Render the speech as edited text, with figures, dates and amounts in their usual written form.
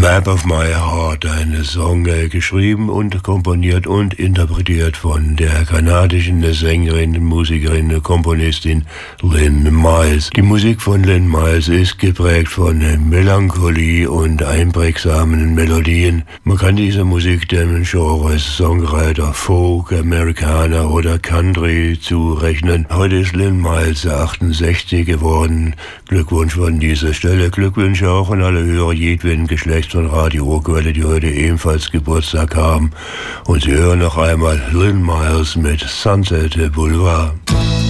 Map of My Heart, ein Song geschrieben und komponiert und interpretiert von der kanadischen Sängerin, Musikerin, Komponistin Lynn Miles. Die Musik von Lynn Miles ist geprägt von Melancholie und einprägsamen Melodien. Man kann diese Musik dem Genre Songwriter, Folk, Amerikaner oder Country zurechnen. Heute ist Lynn Miles 68 geworden. Glückwunsch von dieser Stelle. Glückwünsche auch an alle Hörer jedweden Geschlechts von Radio Urquelle, die heute ebenfalls Geburtstag haben. Und Sie hören noch einmal Lynn Miles mit Sunset Boulevard.